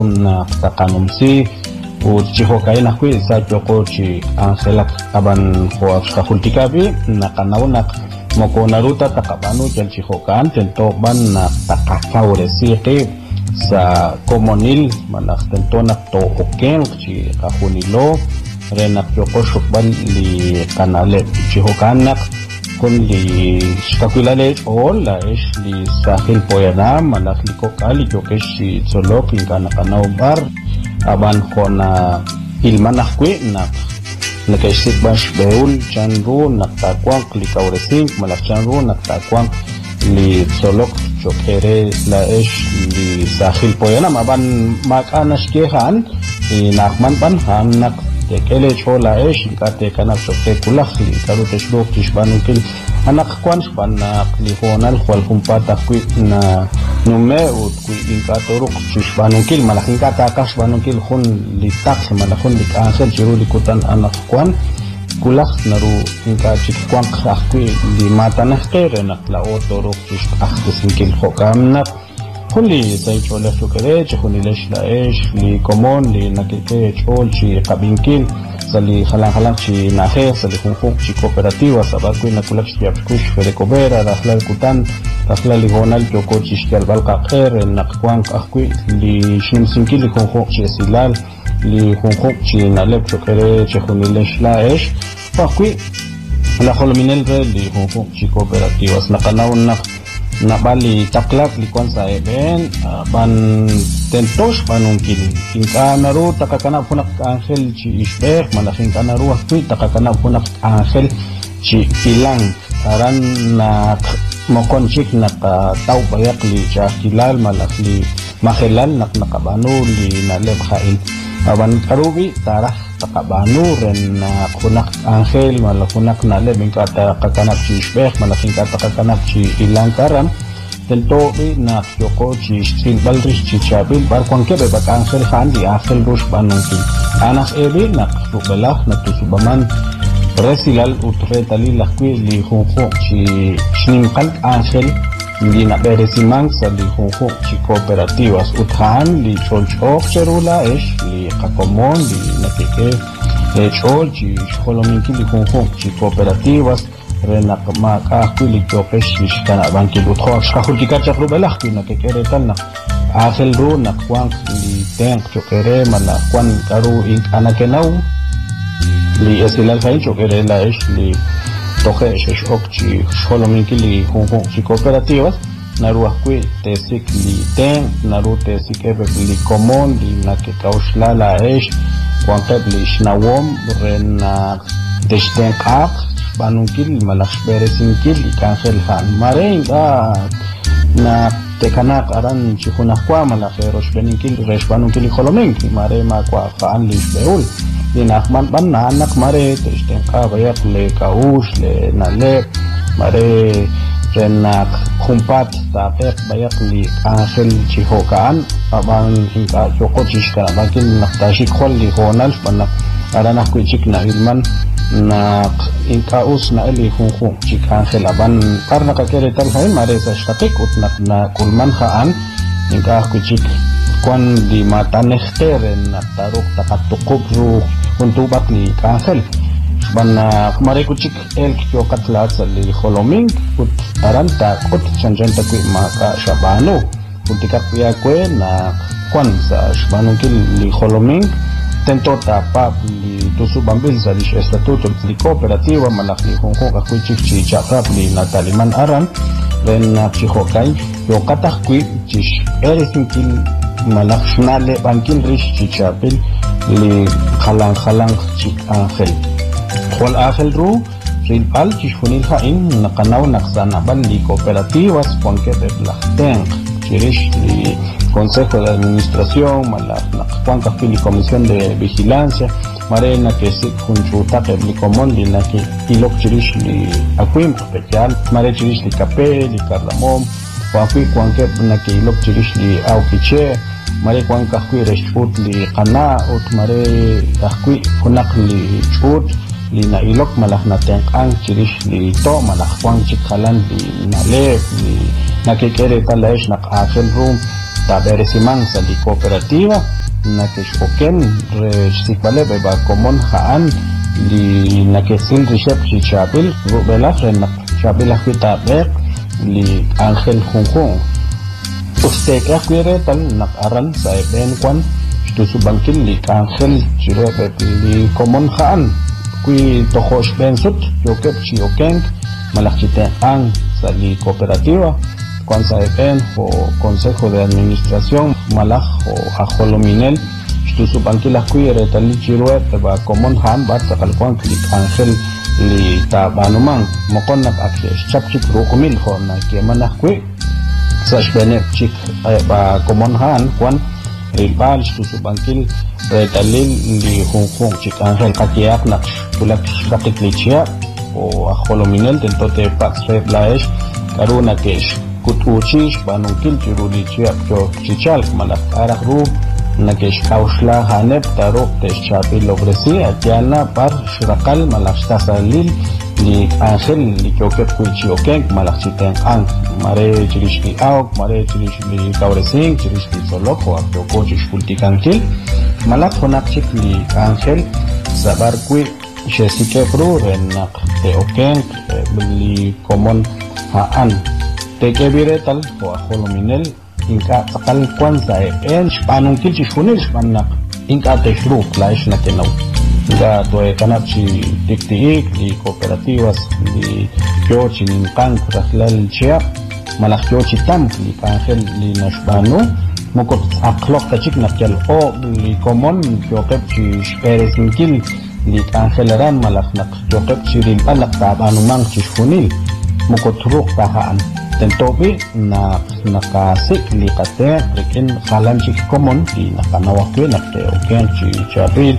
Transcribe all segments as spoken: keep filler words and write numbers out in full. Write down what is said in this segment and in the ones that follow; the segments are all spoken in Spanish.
na takanumsi uchihokai na kwi sa joko chi angelak aban ho afskahultikabi na kanaunak moko naruta takabanu jal chihokan tento ban na takakaure siqi sa komonil manak tento nak to oken chi kahunilo renak joko shukban li kanale chihokanak kun li shkakwilale ol la ish li sahil poyana manak li kokali jokesh si zolok li kanakanau bar aban kona ilmanah kwi nak nakesik bash beul chanru nak takwang li kauresing malak chanru nak takwang li zolok jokere la ish li sahil poyana aban makanas kehan inakman ban han nak tekele chola ish kate kanak sokte kulak li karute shlok tishbanukil anak kwan spanak li honal khwal kumpata kwi na nume ut kwi inkatoruk tishbanukil malaking kata kasbanukil khun li tak malakun li kansel chiru li kutan anak kwan kulak naru inka chikwang kwi li matanah kere nak la otoruk tishbakisinkil khokamnak Huli say chola shukere chuni lesh la esh li komon li nakike chol chi kabinkil sali halang halang chi nahe sali khung chi cooperativa sabakui nakulak chi apkush fere kobera rahla kutan rahla li honal joko chi shkal balqa khair nakwan akui li shnim sinkil li khung chi silal li khung chi naleb shukere chuni lesh la esh akui la kholominel li khung chi cooperativa nakanaw nak nabali taklak likon sa eben ban tentos panungkil kinka naru takakana punak angel chi isbek malaking kanaru akui takakana punak angel chi ilang aran na mokon chik na tau bayak li chakilal malakli mahelal nak nakabanu li naleb khain aban karubi tarah takabanu ren na kunak angel malakunak naleb ingka takakanap chi isbek malaking takakanap chi ilang karam tento bi na joko chi silbal rich chi chabil bar konke be bak angel khan di angel rush banungki anak ebi nak rubela na tusubaman resilal utre tali lakwi li khokho chi shnim kal angel li na beresimang sa li khokho chi cooperativas uthan li cholchok cherula ish li kakomon li nakike le chol chi kholominki li khokho chi cooperativas renak maka kulik jokesh kana banki utho shkahul dikachak rubelah kina kekere tal nak asel ru nak kwang li tank chokere mana kwan karu ink anakenau li esilal khay chokere la ish li toke shesh okchi sholominki li khong chi cooperativas naru akui tesik li tank naru tesik ebe li komon li nakekaushla la ish kwang li shnawom rena deshten kak banungkil malaks beresinkil ikan khan mare da na tekanak aran chikuna kwa malakeros beninkil res banungkil kholomen mare ma kwa khan li beul dinakman ban anak mare testen ka bayak le kaush le nale mare renak khumpat tapek bayak li angel chihokan aban hinka choko chishka bakin naktashi khol li honal banak arana ku chikna ilman na inkaus na eli khung chikan khelaban karna ka kere tal hay mare sa shtatik utnak na kulman khaan inka ku chik kon di mata nehteren na taruk takatukub ru untuk bakni kansel ban mare ku chik el kyo katla sali kholoming ut aranta ut chanjan takwi maka shabano utikat ya kwe na kon sa shabano kil li kholoming tento tapa li tusu bambil zalish estatuto li cooperativa malakli khongko akui chik chi chakap li nataliman aran ren na chihokai yo katak kui chish everything kil malak shnale bankin rish chi chapil li khalang khalang chik angel khol angel ru rin pal chishunil hain nakanaw naksana ban li cooperativas ponke de blachteng chirish li Consejo de Administración, malak nakapang kapili Comisión de Vigilancia, marena que se consulta que li comon li naki ilok chirish li akwim special, mare chirish li kape, li cardamom, wakwi kwanke naki ilok chirish li aukiche, mare kwanka kwi reshut li kana, ut mare akwi kunak li chut, li na ilok malak na tengkang chirish li to, malak kwang chikhalan li nalep, li nakikere talash nak akel room, taberesiman sali cooperativa na que oken re sikbale beba common haan li na que sil rishep chichabil rubela rena chabil akita bek li Ángel Junjun usted que quiere tal nak aran sa ben kwan tu subangkil li Ángel chire li common haan kui tohosh ben sut yokep chi oken malachite ang sali cooperativa cuando se ven o consejo de administración malaj o ajolominel tu su banquila cuire tali chirue ba common han bat sakal kwan klik Ángel li ta banuman mokon nak akse chap chip rukumil ho na ke manah kwi sash bene chik ba common han kwan ribal tu su banquil retalil li junjun chik Ángel kakiak nak kulak kakik lichia o ajolominel dentro de pax reblaesh karuna kesh kutuchish banungkil chiruli chiap cho chichal malak arah ru nakesh kausla hanep tarok tesh chapi lobresi atiana par shrakal malak tasalil li Ángel li chokep kuichi okeng malak chiten ang mare chirish li aok mare chirish li kauresing chirish li solok o apyo kochish kultikankil malak honak chik li Ángel sabar kui shesike pru renak te okeng li common haan teke bire tal ko ajolominel inka takal kwan sa en spanung kilchi shunil spannak inka te shru klaish na kenaw inka to e kanap chi tiktiik li cooperativas li kyochi ninkan rahlal chia malak kyochi tam li Ángel li nashbanu mukot aklok kachik nakyal o li common kyokep chi shperesinkil li Ángel ran malak nak kyokep chi rilpan nak tabanu mang chi shunil mukot ruk tahaan tentobi na nakasik li kate rekin halan chik common li nakanawakwe nakte oken chi chabil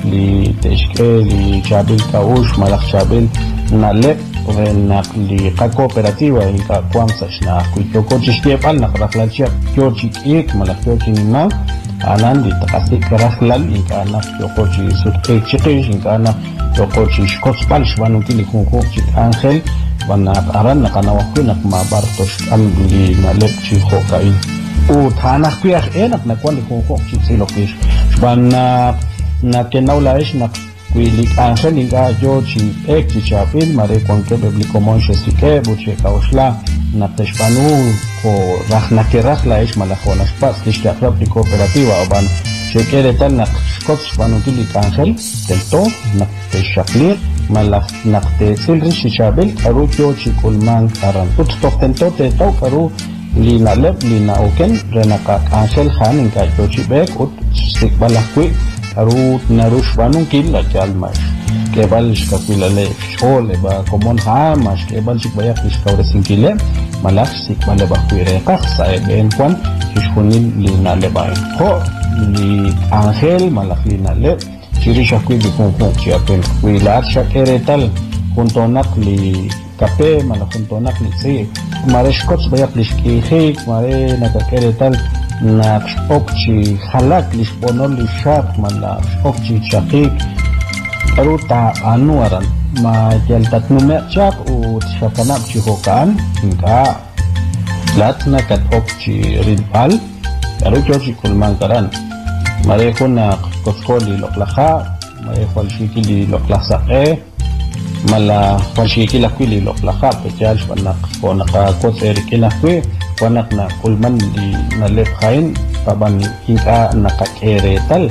li teshke li chabil kaush malak chabil na lep nak li ka cooperativa inka kwamsash na kuitoko chishtiepal nakraklan chiap kyochi ik malak kyochi nima anan di takasik raklan inka anak kyoko chi sutkek chikish inka anak kyoko chi shkotspal shbanunki li kunko chik Ángel banak aran nakanawakwi nak mabartos am li nalep chi hokain u thanak piak enak na kwan li kung chi silokish banak na kenaulaish nak kwi Ángel inga yo chi ek chi chapil mare kwan ke bebli common shesike buche kausla na teshpanu ko rahna ke rahlaish malakona spas lishtakrab li cooperativa oban shekere tal nak skots banuki li Ángel tento nak teshaklir malak nakte silri shishabil karu kyochi kulman karan ut tokento te tau karu li nalep li na oken renaka Ángel han inka kyochi bek ut sikbalakwi karu narush banunkil la chalmash kebal shkapilale shole ba common ha mash kebal shikbayak shkawre sinkile malak sikbale bakwi rekak sa eben kwan shishkunin li nalebain ho li Ángel malak li nalep chirisha kui di kung kung chiapel kui lahat siya keretal kuntonak li kape mala kuntonak li si mare shkots bayak li shkihik mare nakakeretal na shpok chi halak li shponol li shak mala shpok chi chakik aru ta anuaran ma jaltat numer chak u shakanap chi hokan inka lahat nakatok chi rinpal aru kyo chi kulman karan mare ko na koskoli loklaha mare falshiki li loklasa e mala falshiki la kwili loklaha pechal panak ko naka koserikina kwi panak na kulman li na lephain paban inka nakakeretal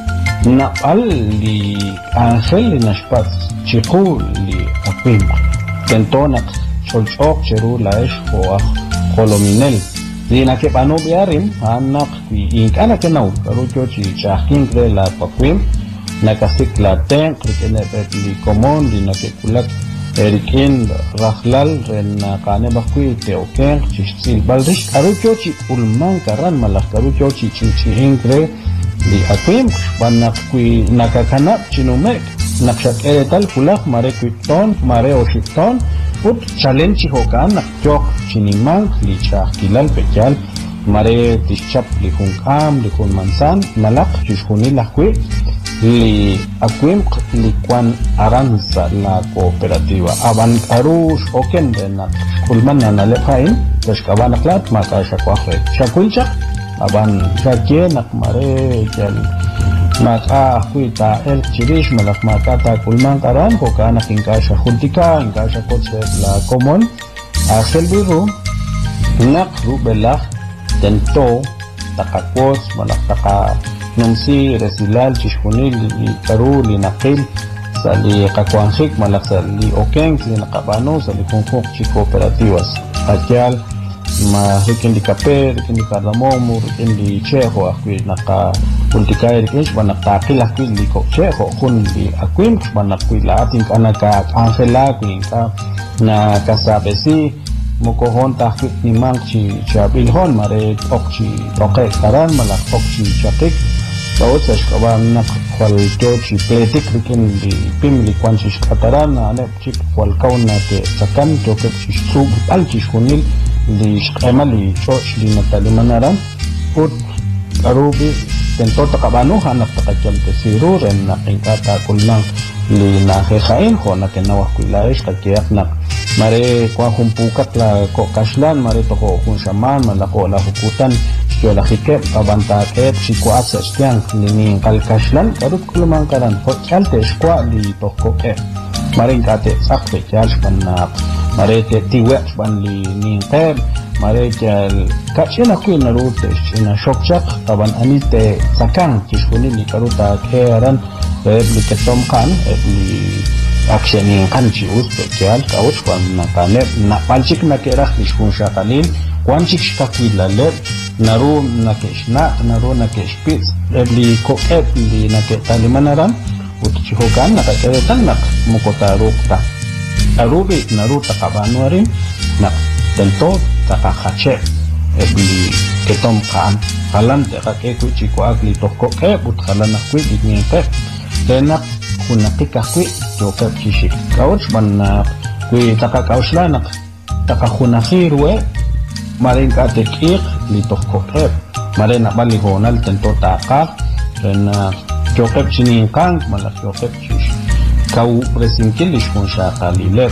na al li Ángel li nashpas chiku li apim tentonak cholchok cheru laish ko kolominel Dina ke pano biarim anak ki inkana ke nau karu kyochi chahkin kre la pakwim nakasik la ten krikene petli common dina ke kulak erikin rahlal ren kane bakwi te oken chisil baldish karu kyochi ulman karan malak karu kyochi chichi inkre di akwim banak kui nakakana chinumek nakshak eretal kulak mare kuiton mare oshiton ut challenge hokan nak chok chinimang li chahkilal pechal mare tishap li hunkam li hun mansan malak chishkuni lakwi li akwim li kwan aranza la cooperativa aban arush oken de nak kulman na lephain tashkaban aklat maka shakwahre shakwincha aban jakie nak mare jal maka kuita el chirish malak maka ta kulman karan ko kana kinkasha khultika inkasha kotse la common a selbiru nak rubela tento takakos malak taka numsi resilal chishkunil karu li nakil sali kakwanhik malak sali okeng si nakabano sali kungkuk chi cooperativas akyal ma rikin di kape rikin di kardamomu rikin di cheho akwi naka politika rikin banak takil akwi li ko cheho kun di akwin banak kwi lating kana ka angela kwi ka na kasabesi mukohon takit ni mang chi chabilhon mare okchi toke karan malak okchi chakik bawat sa shkaban nak kwal jochi pletik rikin di pimli kwan si shkataran na ane chip kwal kaun na ke sakan joket si sub al si shkunil li shkema li choch li natalimannaran ut arubi tento takabano hanak takachal te siru ren na kinkata kulnang li nahehain ho na kenawak kuilaish kakiyak nak mare kwa humpukat la ko kaslan mare toko kun shaman malako la hukutan yo la hikep kabanta kep chiko asa stiang ni kalkashlan karut kulman karan ho chalte skwa li toko e mare kate sakte chal panna mare te tiwe ban li ni kep mare chal kachina kuin narute china shokchak taban anite sakang chishkuni li karuta keran ebli ketom kan ebli aksiyani kan ci uspecial kauch kwan nakane na palchik nakerah nishkun shakalin kwanchik shkakilale naru nakeshna naru nakeshpitz ebli ko ebli naketalimannaran utchihokan nakakeretan nak mukotarukta arubi naru takabanuarin nak tento takahache ebli ketom kan kalan tekake kuchiko agli toko ke but kalan akwi digniente tenak kunakika kwi jokep chishik kauch man kwi taka kauslanak taka kunahirwe marin kate kik li toko ep marin abali honal tento taka ren jokep chininkang malak jokep chish kau presinkilish kun shakalilep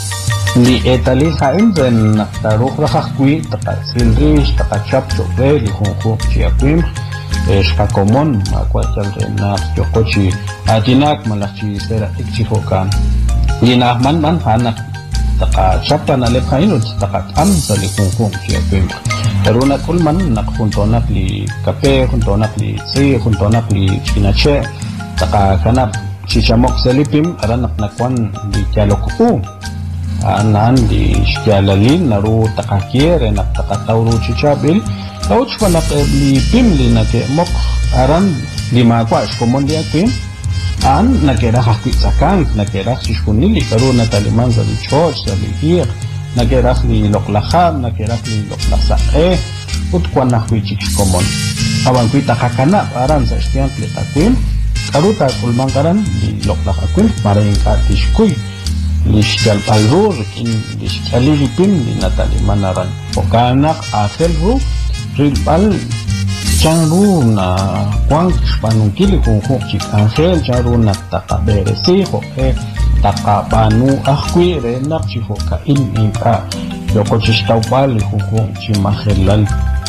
li etali hain ren naktaruk rakak kwi taka silrish taka chap chokre li hunkuk chiakwim eshka komon makwachal rena yokochi atinak malachi sera ikchihokan yinah man man hanak taka chapa na lephainut taka am salikungkung chiapim taruna kulman nakhuntonak li kape huntonak li si huntonak li chinache taka kanap chichamok salipim aranak nakwan di chaloku anan di shjalalin naru taka kiere nak taka tauru chichabil kauch panak li pimli nake mok aran lima kwa shkomon dia pim an nakera hakwi sakang nakera shkunili karu nataliman zali choch zali hier nakera li loklaham nakera li loklasa eh ut kwa nakwi shkomon awan kwi takakana aran sa shtian pletakwim karu ta kulmangaran li loklahakwim maring katishkuy li shkal palrur kin li shkali pim li nataliman aran pokanak akhel ru rilpal chanru na kwang panungkili kung hukchik angel chanru na takaberesi hoke takabanu akwi renak chihoka in inka yoko chistaupali hukum chimahelal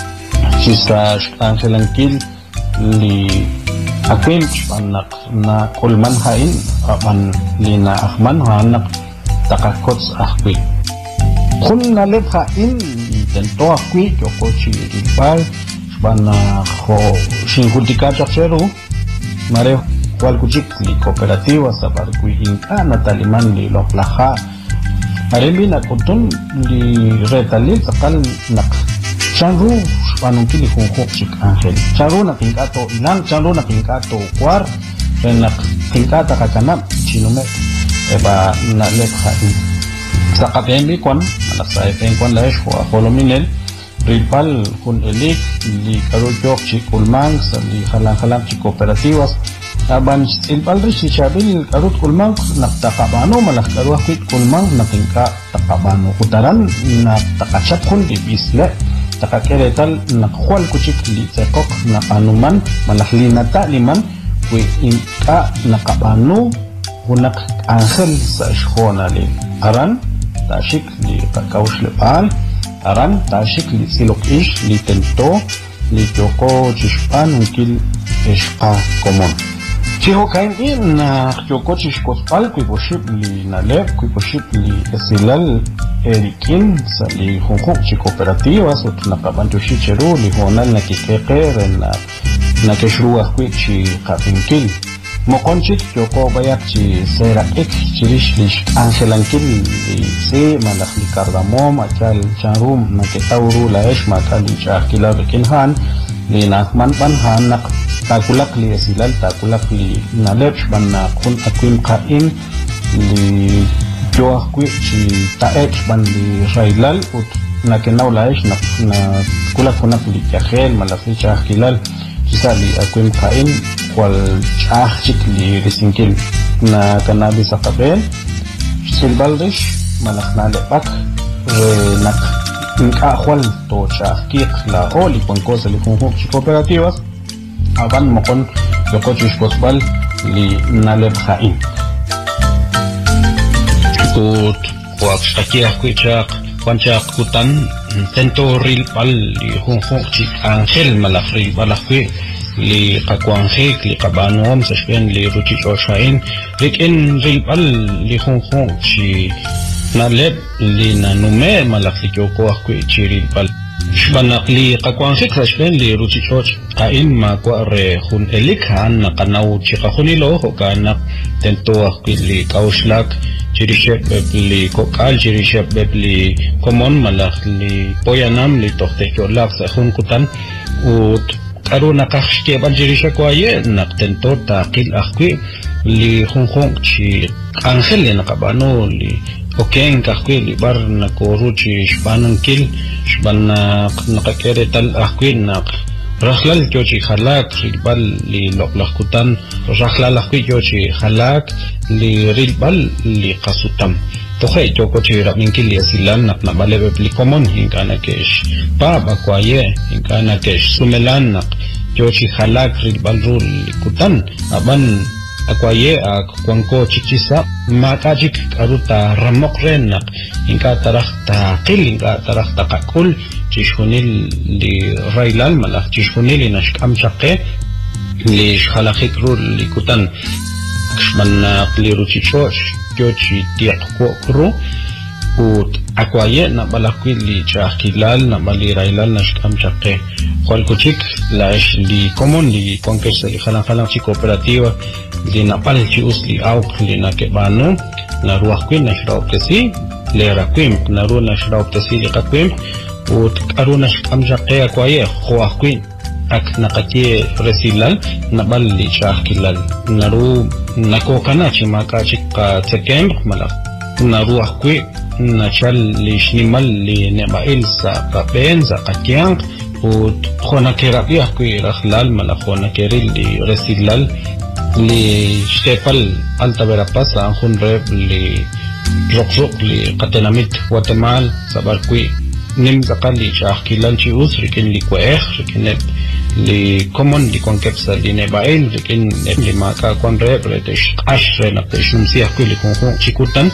chisa angelankil li akwim panak na kulman hain aman lina ahman hanak takakots akwi kun nalep hain tento akwi yoko chiripal bana ho shinkultika chakseru mare kwal kuchik li cooperativa sabar kui inka nataliman li loklaha arembi na kutun li retalil sakal nak chanru panungkili kungkuk chik angel chanru na kinkato ilang chanru na kinkato kwar nak kinkata kakanap chinume eba na lekha sakapembi kwan malasa epeng kwan laesh ho holominel ripal kun elik li karujok chi kulmang sa li halang-halang chi kooperativas aban ilpal ri si chabil karut kulmang naktakabano malak karuah kwit kulmang natingka takabano utaran na takachap kun di bisle takakeretal nakwal kuchik li sekok nakanuman malak linata liman kwi inka nakabano hunak angel sa shkona li aran tashik li kakaush lepal aran tashik li silok ish li tento li yoko chishpan unkil eshqa común. Chiho kain in na yoko chishkospal kuipoship li nalep kuipoship li esilal erikin sa li junjun chi cooperativas ot nakabantushi cheru li honal na kikeker na na keshruah kui chi kapinkil. Mokonchik yoko bayak chi serakik chirish lish angelankil li se malak li cardamom achal charum na ketauru la esh makal li chakila bekinhan li nakman banhan nak takulak li esilal takulak li nalep ban na kun akwim kain li joah kui chi taek ban li railal ut na kenaw la esh na kulak kunak li kahel malak li chakilal sali akwim kain kwal chah chik li resinkil na kanabi sa kabel silbaldish manak na lepak re nak nkakwal to chah kik la oli pangko sa li hunghuk chi kooperativas aban mokon yoko chishkosbal li nalep kain ut kwak shtakiah kwi chak kwanchak kutan tento ril pal li hunghuk chik angel malak ril balak kwi li kakwanghik li kabanom sa shpen li ruchich oshain rikin ril pal li hunghuk chi nalep li nanume malak li kyoko kwi chi ril pal shbanak li kakwanghik sa shpen li ruchich oshain makwa re hun elik han nakanaw chika hunilo hokanak tento kwi li kaushlak chirishep bebli kokal chirishep bebli common malak li poyanam li tohte cholak sa hunkutan ut karu nakashke ban chirisha kwaye naktento takil akwi li hunhung chi angel li nakabano li okeng kakwi li bar nakoru chi shbanan kil shbanak nakakere tal akwi nak rahlal kyo chi halak rilbal li loklakutan rahlal akwi kyo chi halak li rilbal li kasutam tohe joko chi rabinkil li asilan nak nabale bebli common hinkana kesh pa bakwaye hinkana kesh sumelan nak kyo chi halak rilbal rul li kutan aban akwaye ak kwangko chichisa makajik aruta ramok ren nak hinka tarah taqil hinka tarah taqakul chishunil li railal malak chishunil inashkam chaqe li shkhalakik rul li kutan kshmanak li ruchichosh kyochi tiak kru ut akwaye na balakwi li chakilal na bali railal nashkam chaqe kwal kuchik la ish li common li konkesa li khalang khalang chi kooperativa li napal chi us li auk li nakebano na ruakwin na shraub tesi li rakwim na ru na shraub tesi li qakwim ut aruna shkam chaqe akwaye khuakwin ak nakatie resilal nabal li chakilal naru nakokana chi makachik ka september malak naru akwi nachal li shnimal li nebail sa kapen sa kakyang ut khona kerapi akwi rakhlal malak khona keril li resilal li stepal alta verapaz anjun rep li rokrok li katenamit Guatemala sabarkwi nim zakal li chakilal chi us rikin li kweh rikin li common li konkepsa li nebail rikin li maka kwan rep retesh ashre naktesh numsi akwi li kunjung chikutan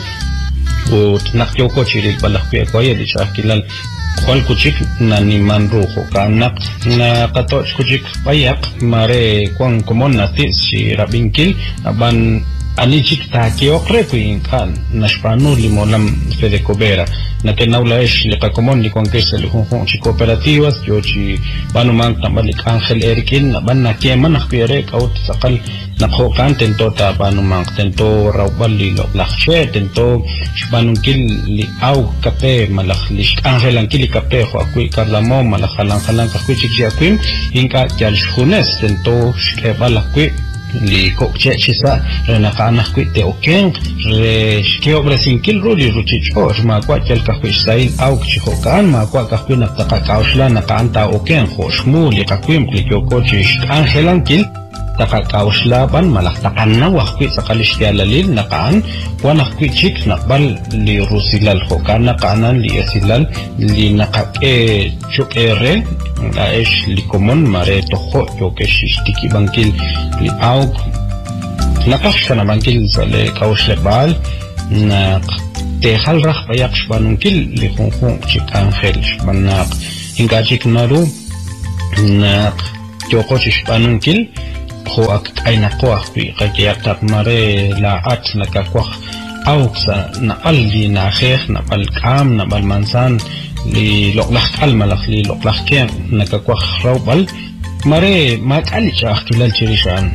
ut nakyoko chiril balakwi akwaye li chakilal kwal kuchik na niman rujo kanak na katoch kuchik payak mare kwan common natis si rabinkil aban anichik takiokre kuinkan nashpanu limolam fede cobera na kenaula ish liqa common li konkesa li junjun chi cooperativas yo chi banu man tambalik angel erikin ban na keman akuyere kaut sakal nakhokan tento ta banu man tento rawbal li loklakche tento shbanunkil li au kape malak li angel ankil li kape ho akui karlamo malak halang halang akui chiksi akwim inka jal shunes tento shkebal akui li kokche chisa re nakanak kwi te okeng re shkeo brasinkil ro li ruchicho ma kwa kel kakwi sail au kchihokan ma kwa kakwi naktaka kaushla nakaanta okeng khoshmu li kakwim li kyoko chish angelankil taka kaushla ban malaktakan na wakwi sakalish yalalil nakaan wanakwi chik nakbal li rusilal hokan nakaanan li esilal li nakake chuk ere Daesh li common mare toho yo que shistiki bankil li auk nakash kana bankil sale kaush lebal nak tehal rah bayak shbanunkil li khunkhun chik angel shbanak inga chik naru na joko chishpanunkil ho ak aina koah pi qakiaqtaq mare la at nakakwah awsa na alli na khekh na balkam na balmansan li loqlaq almalaq li loqlaq kem nakakwah rawbal mare makali chaq kilal chirishan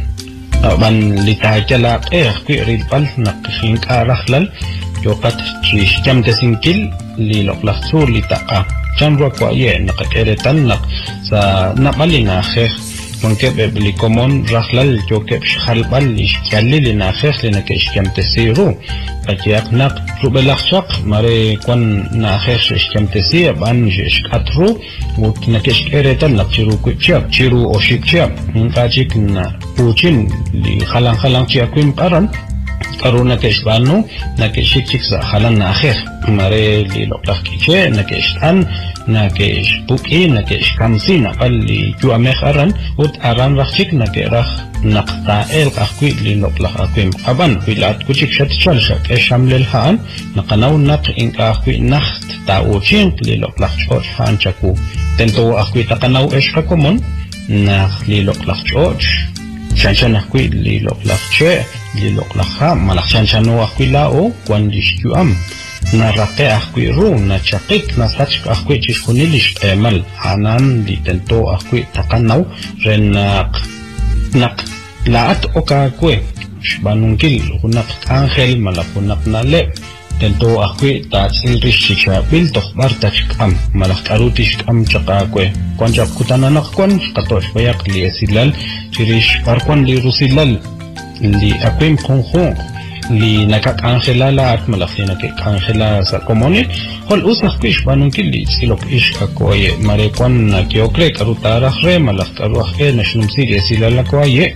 ban li taakala qeex pi rilbal naqkhin qaraqlal joqat chishkam tesinkil li loqlaq sur li taqa chanro kwa ye naqakeretan naq sa nabalina khekh Monkebe beli komon rahlal jokep shalbal ishkalli na khekh lina kishkam tesiru kajiak nak rubelakchak mare kwan na khekh ishkam tesir ban ishkatru mut na kishkeretan nak chiru kuchap chiru oshikchap kajik na puchin li khalang khalang chiakwim qaran karuna kishbanu na kishikchik sa khalang na khekh mare li loqlaq kiche na kishtan na kesh puki na kesh kamsi na pali jua mekharan ut aran rakchik na kerah naqta el qaqwi li loqlaq aqwim aban wilat kuchik shat chalshak eshamlel haan naqanaw naq in qaqwi naxt ta uchin li loqlaq chot haan chaku tento aqwi taqanaw eshqa komon na li loqlaq chot chanchan aqwi li loqlaq che li loqlaq ha malaq chanchano aqwi lao kwan lishjuam na raqe aqwi ru na chaqik na sachk aqwi chishkunilish emal hanan li tento aqwi taqanaw ren naq naq laat oka kwe shbanunkil hunak angel malaq hunak nale tento aqwi tatsil rishikha bil tokhbar tachkam malaq arutish kam chaqa kwe kwanjak kutananak kwan qatosh bayak li esilal chirish parkwan li rusilal li aqwim khonkhon li nakak angela la at malafina ke angela sa komone hol usah kish banunkil li silok ish akoye mare kwan na kiokre karutara khre malaf karuah ke nashnum si silala koye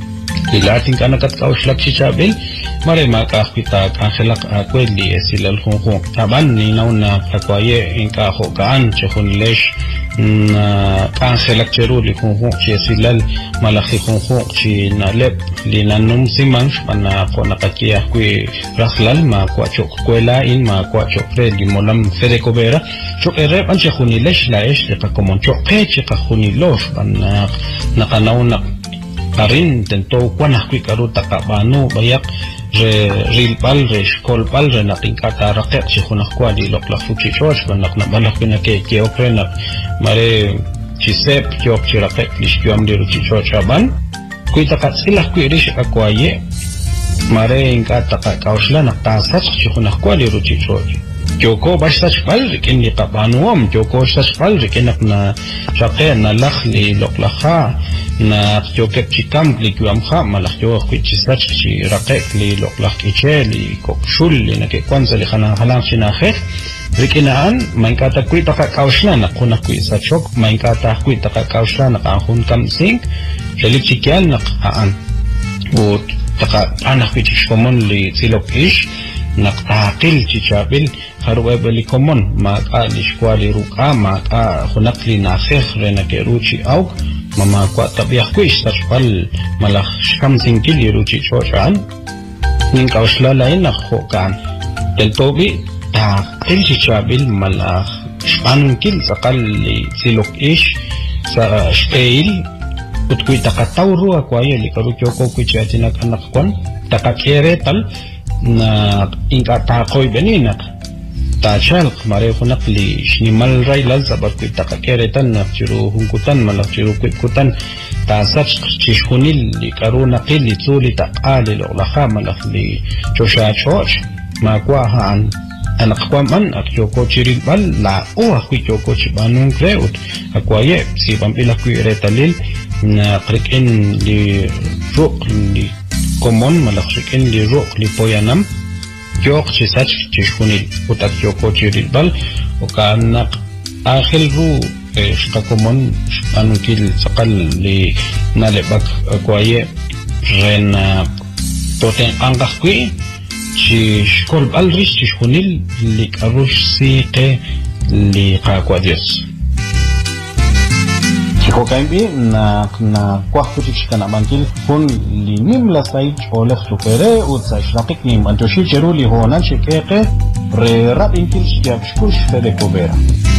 ilatin kana kat kauslak chichabil mare ma ka kita angela akwe li silal khonkhon taban ni nauna akoye inka ho kan chkhun lesh na angela cheru li khonkhon chi silal malakhi khonkhon chi nalep li nanum simansh pana kona kakia kwe rakhlal ma kwa chok kwela in ma kwa chok re li molam fere kobera chok ere pan chkhuni lesh la esh ka komon chok pe chkhuni losh pana nakanauna karin tento kwana kwi karu takabano bayak re rilbal re shkolbal re nakinka taraqet chkhuna kwa di lokla fuchi chosh pana na balak na ke ke okrena mare chisep chok chiraqet lishkyam de ruchi chochaban kuita katsila kuirish akwaye mare inka taka kaushla nakta sach chkhuna kwa de ruchi choch joko bashach pal rikin li qabanuam joko shach pal rikin na shaqe na lakhli loqlaha na jokep chikam li kuam kha malakh jo kuchi sach chi raqek li loqlakh iche li kokshul li na ke kwanza li khana halang china khekh rikinaan mainkata kuita ka kaushla na kuna kui sachok mainkata kuita ka kaushla na kahun kam sing Jadi cikian nak aan, ut taka anak bici komon li silok ish nak takil cicabil harus beli komon maka di sekolah ruka maka hunak li nasih rena keruci au mama kuat tabiah kuis terpal malah skam singkil li ruci cocan ning kau selalain nak hokan del tobi takil cicabil malah spanungkil sakal li silok ish sa spail Utkui takatauru aku ayo li karu joko kui ciatina anak kon takakeretal na ingka takoi benina tachal kemare kunak li shnimal railal sabar kui takakeretan nak ciru hungkutan malah ciru kui kutan tasach cishkunil li karu nakil li tsuli takali loklah malah li chosha choch makwa haan anak kwaman ak joko ciril bal la o aku joko cibanung kreut aku ayo si pampila kui retalil na krikin li ruk li komon malah krikin li ruk li poyanam jok cisach cishkunil utak joko ciril bal ukanak akhil ru shka komon anukil sakal li nalebak kwaye rena toten angkah kui cishkol bal ris cishkunil li karush siqe li qakwadios Jika kami na na kuah kucing kana mangkil pun linim la sai oleh supere ut sai shlakik nim antoshi ceru li honan shikeke re rap inkil siap shkush fede kobera